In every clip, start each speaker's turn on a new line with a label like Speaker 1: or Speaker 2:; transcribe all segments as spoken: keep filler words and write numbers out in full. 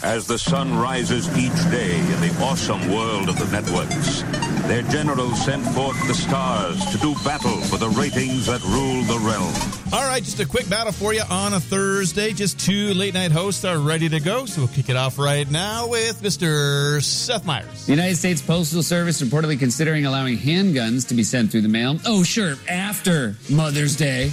Speaker 1: As the sun rises each day in the awesome world of the networks, their generals sent forth the stars to do battle for the ratings that rule the realm.
Speaker 2: All right, just a quick battle for you on a Thursday. Just two late-night hosts are ready to go, so we'll kick it off right now with Mister Seth Meyers.
Speaker 3: The United States Postal Service reportedly considering allowing handguns to be sent through the mail. Oh, sure, after Mother's Day.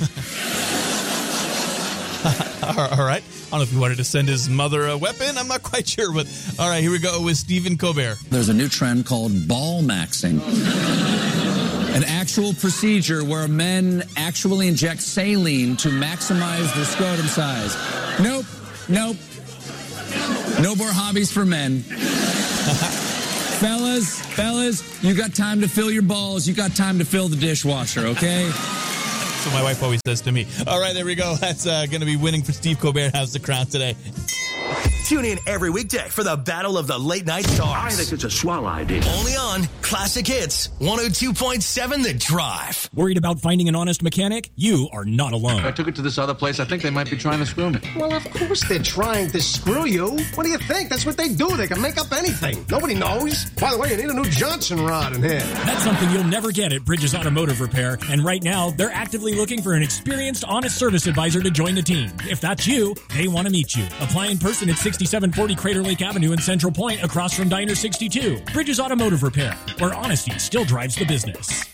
Speaker 2: All right. I don't know if he wanted to send his mother a weapon. I'm not quite sure. But all right, here we go with Stephen Colbert.
Speaker 4: There's a new trend called ball maxing. An actual procedure where men actually inject saline to maximize their scrotum size. Nope. Nope. No more hobbies for men. fellas, fellas, you got time to fill your balls. You got time to fill the dishwasher, okay?
Speaker 2: That's what my wife always says to me. All right, there we go. That's uh, going to be winning for Steve Colbert. How's the crown today?
Speaker 5: Tune in every weekday for the Battle of the Late Night Stars.
Speaker 6: I think it's a swell idea.
Speaker 5: Only on Classic Hits, one oh two point seven The Drive.
Speaker 7: Worried about finding an honest mechanic? You are not alone.
Speaker 8: I took it to this other place. I think they might be trying to screw me.
Speaker 9: Well, of course they're trying to screw you. What do you think? That's what they do. They can make up anything. Nobody knows. By the way, you need a new Johnson rod in here.
Speaker 7: That's something you'll never get at Bridges Automotive Repair. And right now, they're actively looking for an experienced, honest service advisor to join the team. If that's you, they want to meet you. Apply in person at sixty-seven forty Crater Lake Avenue in Central Point, across from Diner sixty-two. Bridges Automotive Repair, where honesty still drives the business.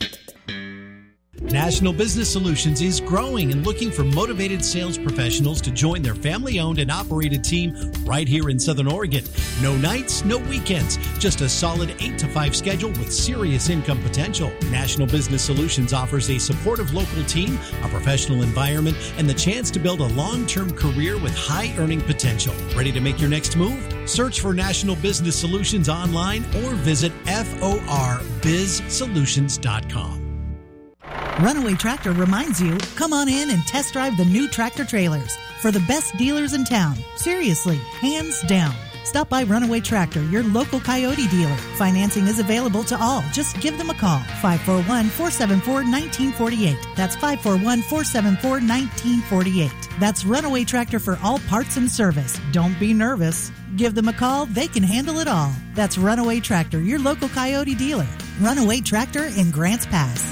Speaker 10: National Business Solutions is growing and looking for motivated sales professionals to join their family-owned and operated team right here in Southern Oregon. No nights, no weekends, just a solid eight to five schedule with serious income potential. National Business Solutions offers a supportive local team, a professional environment, and the chance to build a long-term career with high earning potential. Ready to make your next move? Search for National Business Solutions online or visit F O R biz solutions dot com.
Speaker 11: Runaway Tractor reminds you, come on in and test drive the new tractor trailers for the best dealers in town. Seriously, hands down. Stop by Runaway Tractor, your local Coyote dealer. Financing is available to all. Just give them a call. five four one, four seven four, one nine four eight. That's five four one, four seven four, one nine four eight. That's Runaway Tractor for all parts and service. Don't be nervous. Give them a call. They can handle it all. That's Runaway Tractor, your local Coyote dealer. Runaway Tractor in Grants Pass.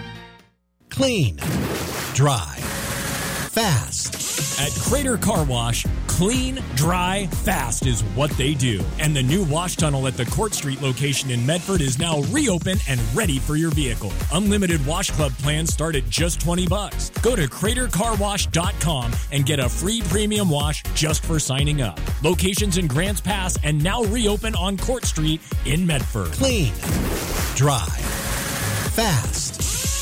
Speaker 10: Clean, dry, fast.
Speaker 7: At Crater Car Wash, clean, dry, fast is what they do. And the new wash tunnel at the Court Street location in Medford is now reopened and ready for your vehicle. Unlimited wash club plans start at just twenty bucks. Go to crater car wash dot com and get a free premium wash just for signing up. Locations in Grants Pass and now reopen on Court Street in Medford.
Speaker 10: Clean, dry, fast.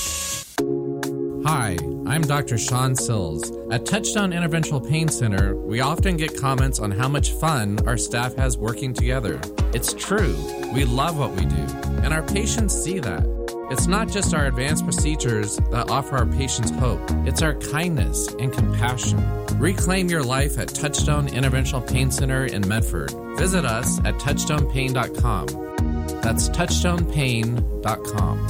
Speaker 12: Hi, I'm Doctor Sean Sills. At Touchdown Interventional Pain Center, we often get comments on how much fun our staff has working together. It's true. We love what we do, and our patients see that. It's not just our advanced procedures that offer our patients hope. It's our kindness and compassion. Reclaim your life at Touchstone Interventional Pain Center in Medford. Visit us at touchstone pain dot com. That's touchstone pain dot com.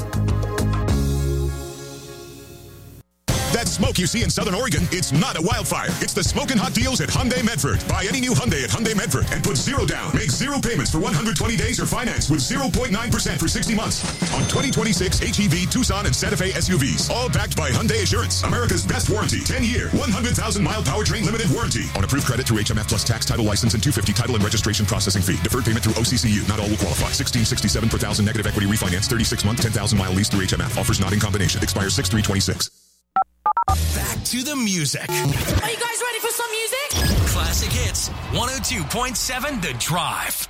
Speaker 13: That smoke you see in Southern Oregon, it's not a wildfire. It's the smoking hot deals at Hyundai Medford. Buy any new Hyundai at Hyundai Medford and put zero down. Make zero payments for one hundred twenty days or finance with zero point nine percent for sixty months on twenty twenty-six H E V, Tucson, and Santa Fe S U Vs. All backed by Hyundai Assurance, America's best warranty. ten-year, one hundred thousand mile powertrain limited warranty. On approved credit through H M F plus tax, title, license, and two hundred fifty title and registration processing fee. Deferred payment through O C C U. Not all will qualify. sixteen sixty-seven per thousand negative equity refinance. thirty-six month, ten thousand mile lease through H M F. Offers not in combination. Expires six three twenty-six.
Speaker 5: Back to the music.
Speaker 14: Are you guys ready for some music?
Speaker 5: Classic Hits, one oh two point seven The Drive.